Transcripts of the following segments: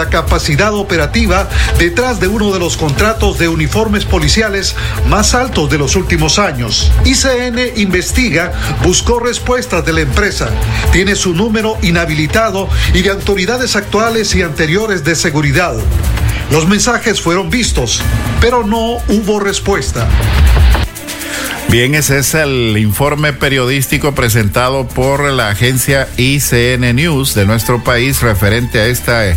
La capacidad operativa detrás de uno de los contratos de uniformes policiales más altos de los últimos años. ICN investiga, buscó respuestas de la empresa, tiene su número inhabilitado y de autoridades actuales y anteriores de seguridad. Los mensajes fueron vistos, pero no hubo respuesta. Bien, ese es el informe periodístico presentado por la agencia ICN News de nuestro país referente a este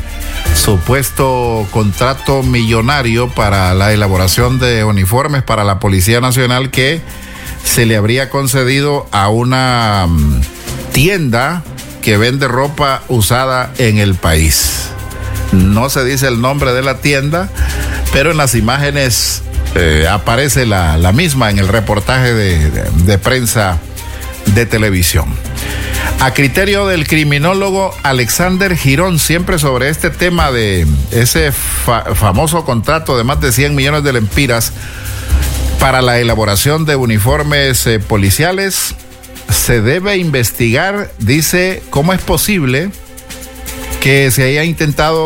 supuesto contrato millonario para la elaboración de uniformes para la Policía Nacional que se le habría concedido a una tienda que vende ropa usada en el país. No se dice el nombre de la tienda, pero en las imágenes aparece la misma en el reportaje de prensa de televisión. A criterio del criminólogo Alexander Girón, siempre sobre este tema de ese famoso contrato de más de 100 millones de lempiras para la elaboración de uniformes policiales, se debe investigar, dice, cómo es posible que se haya intentado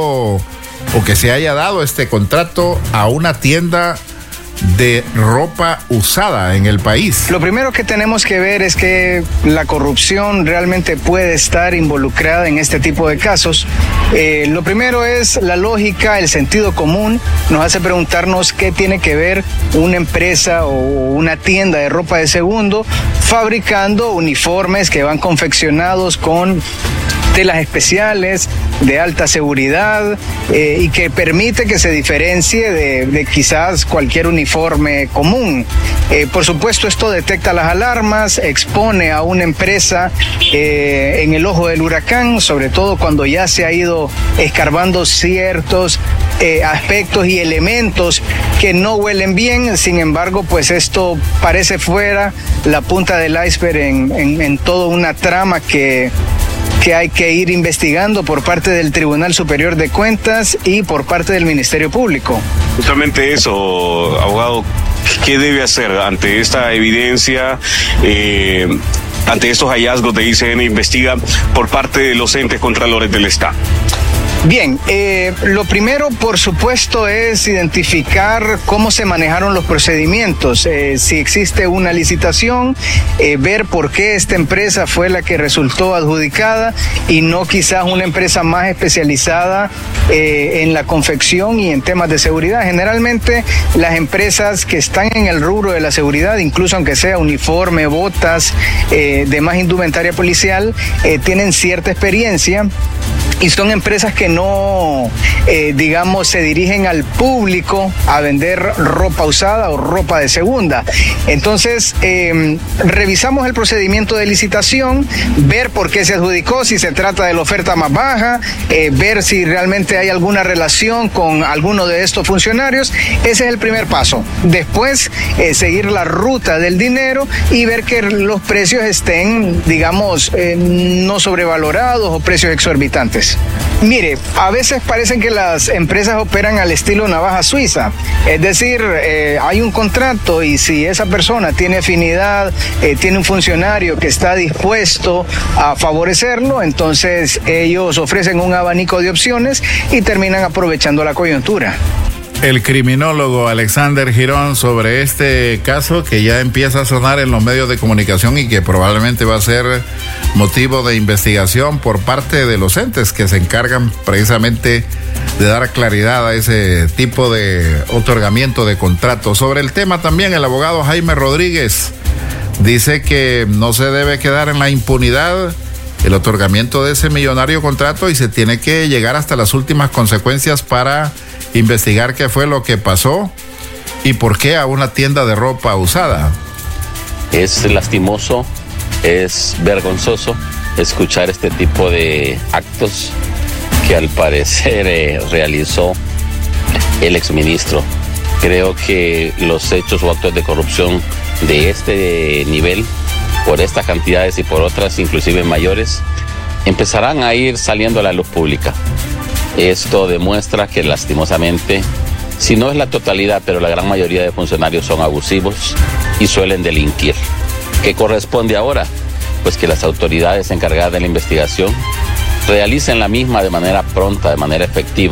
o que se haya dado este contrato a una tienda de ropa usada en el país. Lo primero que tenemos que ver es que la corrupción realmente puede estar involucrada en este tipo de casos. Lo primero es la lógica, el sentido común nos hace preguntarnos qué tiene que ver una empresa o una tienda de ropa de segundo fabricando uniformes que van confeccionados con telas especiales de alta seguridad y que permite que se diferencie de quizás cualquier uniforme común. Por supuesto, esto detecta las alarmas, expone a una empresa en el ojo del huracán, sobre todo cuando ya se ha ido escarbando ciertos aspectos y elementos que no huelen bien. Sin embargo, pues esto parece fuera la punta del iceberg en toda una trama que hay que ir investigando por parte del Tribunal Superior de Cuentas y por parte del Ministerio Público. Justamente eso, abogado, ¿qué debe hacer ante esta evidencia, ante estos hallazgos de ICN investiga por parte de los entes contralores del Estado? Bien, lo primero, por supuesto, es identificar cómo se manejaron los procedimientos, si existe una licitación, ver por qué esta empresa fue la que resultó adjudicada y no quizás una empresa más especializada en la confección y en temas de seguridad. Generalmente las empresas que están en el rubro de la seguridad, incluso aunque sea uniforme, botas, demás indumentaria policial, tienen cierta experiencia y son empresas que no, se dirigen al público a vender ropa usada o ropa de segunda. Entonces, revisamos el procedimiento de licitación, ver por qué se adjudicó, si se trata de la oferta más baja, ver si realmente hay alguna relación con alguno de estos funcionarios. Ese es el primer paso. Después, seguir la ruta del dinero y ver que los precios estén, no sobrevalorados o precios exorbitantes. Mire, a veces parecen que las empresas operan al estilo navaja suiza, es decir, hay un contrato y si esa persona tiene afinidad, tiene un funcionario que está dispuesto a favorecerlo, entonces ellos ofrecen un abanico de opciones y terminan aprovechando la coyuntura. El criminólogo Alexander Girón sobre este caso que ya empieza a sonar en los medios de comunicación y que probablemente va a ser motivo de investigación por parte de los entes que se encargan precisamente de dar claridad a ese tipo de otorgamiento de contratos. Sobre el tema también el abogado Jaime Rodríguez dice que no se debe quedar en la impunidad el otorgamiento de ese millonario contrato y se tiene que llegar hasta las últimas consecuencias para investigar qué fue lo que pasó y por qué a una tienda de ropa usada. Es lastimoso, es vergonzoso escuchar este tipo de actos que al parecer realizó el exministro. Creo que los hechos o actos de corrupción de este nivel, por estas cantidades y por otras inclusive mayores, empezarán a ir saliendo a la luz pública. Esto demuestra que lastimosamente, si no es la totalidad, pero la gran mayoría de funcionarios son abusivos y suelen delinquir. ¿Qué corresponde ahora? Pues que las autoridades encargadas de la investigación realicen la misma de manera pronta, de manera efectiva.